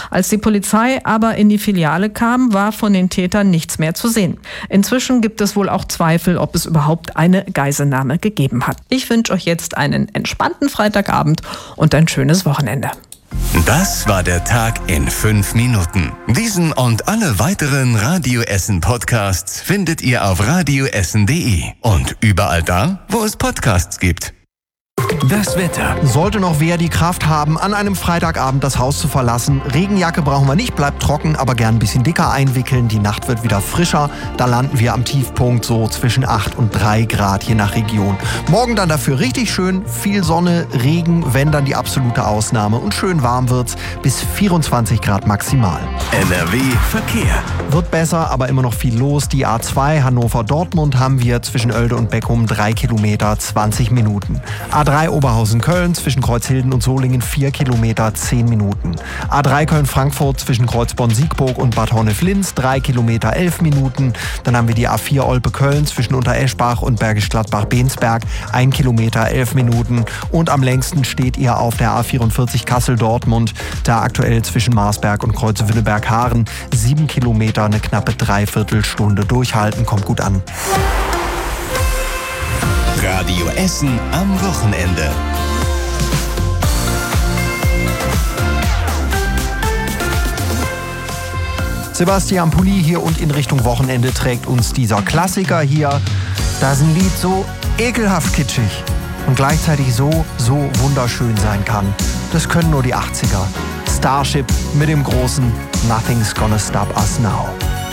Als die Polizei aber in die Filiale kam, war von den Tätern nichts mehr zu sehen. Inzwischen gibt es wohl auch Zweifel, ob es überhaupt eine Geiselnahme gegeben hat. Ich wünsche euch jetzt einen entspannten Freitagabend und ein schönes Wochenende. Das war der Tag in 5 Minuten. Diesen und alle weiteren Radio Essen Podcasts findet ihr auf radioessen.de und überall da, wo es Podcasts gibt. Das Wetter. Sollte noch wer die Kraft haben, an einem Freitagabend das Haus zu verlassen. Regenjacke brauchen wir nicht, bleibt trocken, aber gern ein bisschen dicker einwickeln. Die Nacht wird wieder frischer. Da landen wir am Tiefpunkt so zwischen 8 und 3 Grad, je nach Region. Morgen dann dafür richtig schön, viel Sonne, Regen, wenn dann die absolute Ausnahme. Und schön warm wird's, bis 24 Grad maximal. NRW Verkehr. Wird besser, aber immer noch viel los. Die A2 Hannover-Dortmund haben wir zwischen Oelde und Beckum 3 Kilometer, 20 Minuten. A3 Oberhausen-Köln zwischen Kreuzhilden und Solingen 4 Kilometer, 10 Minuten. A3 Köln-Frankfurt zwischen Kreuzborn-Siegburg und Bad Honnef-Linz 3 Kilometer, 11 Minuten. Dann haben wir die A4 Olpe-Köln zwischen Untereschbach und Bergisch Gladbach-Bensberg 1 Kilometer, 11 Minuten. Und am längsten steht ihr auf der A44 Kassel-Dortmund, da aktuell zwischen Marsberg und Kreuzwinneberg-Haaren 7 Kilometer, eine knappe Dreiviertelstunde. Durchhalten, kommt gut an. Radio Essen am Wochenende. Sebastian Pulli hier und in Richtung Wochenende trägt uns dieser Klassiker hier. Das ein Lied so ekelhaft kitschig und gleichzeitig so wunderschön sein kann. Das können nur die 80er. Starship mit dem großen Nothing's Gonna Stop Us Now.